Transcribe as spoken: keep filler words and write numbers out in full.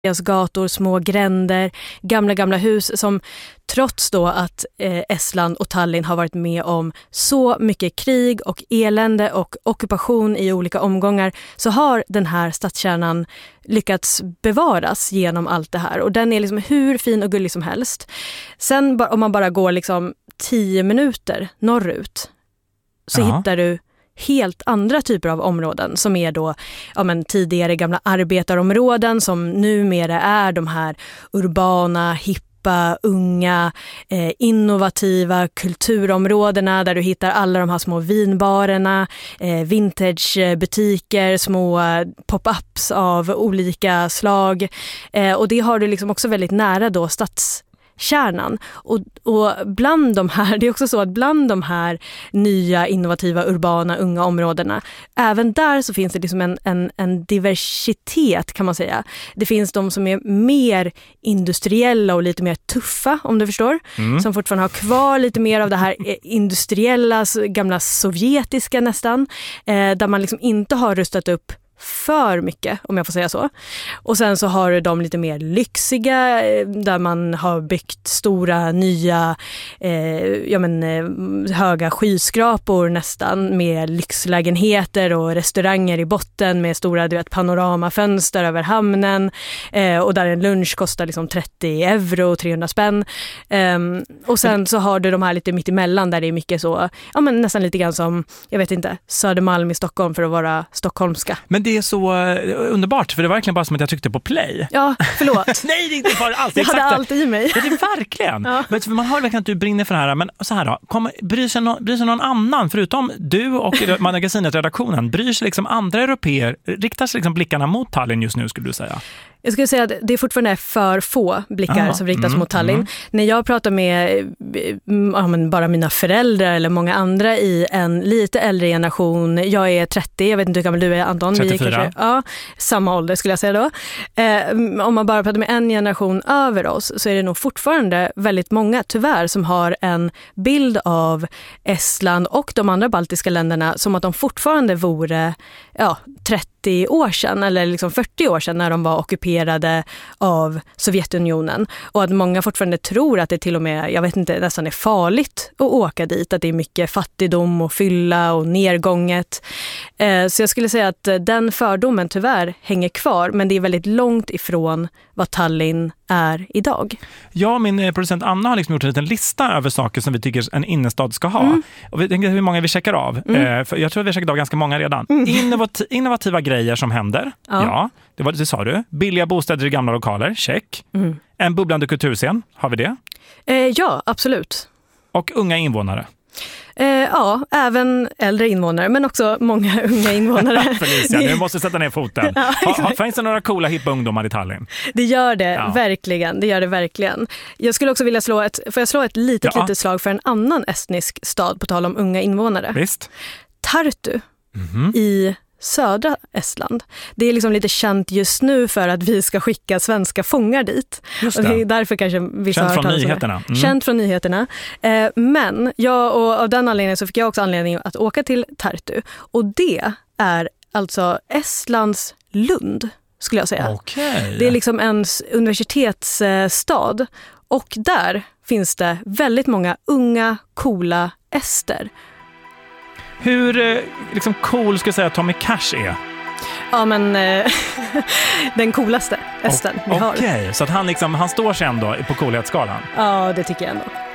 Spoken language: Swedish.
gator, små gränder, gamla gamla hus som trots då att eh, Estland och Tallinn har varit med om så mycket krig och elände och ockupation i olika omgångar, så har den här stadskärnan lyckats bevaras genom allt det här. Och den är liksom hur fin och gullig som helst. Sen om man bara går liksom tio minuter norrut så Aha. hittar du helt andra typer av områden som är då ja, men tidigare gamla arbetarområden som numera är de här urbana, hippa, unga, eh, innovativa kulturområdena där du hittar alla de här små vinbarerna, eh, vintagebutiker, små pop-ups av olika slag. Eh, och det har du liksom också väldigt nära då stads kärnan. Och, och bland de här, det är också så att bland de här nya, innovativa, urbana, unga områdena, även där så finns det liksom en, en, en diversitet kan man säga. Det finns de som är mer industriella och lite mer tuffa, om du förstår. Mm. Som fortfarande har kvar lite mer av det här industriella, gamla sovjetiska nästan. Eh, där man liksom inte har rustat upp för mycket, om jag får säga så. Och sen så har du de lite mer lyxiga där man har byggt stora nya eh, ja men, eh, höga skyskrapor nästan med lyxlägenheter och restauranger i botten med stora du vet, panoramafönster över hamnen eh, och där en lunch kostar liksom trettio euro, trehundra spänn. Eh, och sen så har du de här lite mittemellan där det är mycket så, ja men nästan lite grann som, jag vet inte, Södermalm i Stockholm för att vara stockholmska. Men det är så underbart, för det var verkligen bara som att jag tryckte på play. Ja, förlåt. Nej, det är inte bara allt. Jag hade allt i mig. Ja, det är verkligen. Ja. Men man hör verkligen att du brinner för det här. Men så här då, kommer, bryr, sig no, bryr sig någon annan, förutom du och magasinet redaktionen, bryr sig liksom andra europeer, riktar sig liksom blickarna mot Tallinn just nu, skulle du säga? Jag skulle säga att det är fortfarande för få blickar Aha, som riktas mm, mot Tallinn. Mm. När jag pratar med ja, men bara mina föräldrar eller många andra i en lite äldre generation, jag är trettio, jag vet inte hur gammal du är Anton. trettiofyra. Vi kanske, ja, samma ålder skulle jag säga då. Eh, om man bara pratar med en generation över oss så är det nog fortfarande väldigt många tyvärr som har en bild av Estland och de andra baltiska länderna som att de fortfarande vore ja, trettio år sedan eller liksom fyrtio år sedan när de var ockuperade av Sovjetunionen. Och att många fortfarande tror att det till och med, jag vet inte, nästan är farligt att åka dit. Att det är mycket fattigdom och fylla och nedgånget. Eh, så jag skulle säga att den fördomen tyvärr hänger kvar, men det är väldigt långt ifrån vad Tallinn är idag. Ja, min producent Anna har liksom gjort en liten lista över saker som vi tycker en innerstad ska ha. Mm. Och vi tänker hur många vi checkar av. Mm. Eh, för jag tror att vi har checkat av ganska många redan. Mm. Innovat- innovativa grejer som händer. Ja, ja det, var, det sa du. Billiga bostäder i gamla lokaler, check. Mm. En bubblande kulturscen, har vi det? Eh, ja, absolut. Och unga invånare. Eh, ja, även äldre invånare, men också många unga invånare. Felicia, nu måste sätta ner foten. Ja, ha, ha, finns det några coola hippa ungdomar i Tallinn? Det gör det, ja. verkligen. Det gör det verkligen. Jag skulle också vilja slå ett, får jag slå ett litet, ja. litet slag för en annan estnisk stad på tal om unga invånare. Visst. Tartu mm-hmm. i södra Estland. Det är liksom lite känt just nu för att vi ska skicka svenska fångar dit. Just det. Och det är därför kanske vi Känt från nyheterna. Mm. Känt från nyheterna. Eh, men jag, och av den anledningen så fick jag också anledning att åka till Tartu. Och det är alltså Estlands Lund, skulle jag säga. Okay. Det är liksom en universitetsstad. Och där finns det väldigt många unga, coola ester. Hur liksom cool ska jag säga att Tommy Cash är? Ja, men eh, den coolaste esten vi har. Okej, okay. Så att han, liksom, han står sig ändå på coolhetsskalan? Ja, det tycker jag ändå.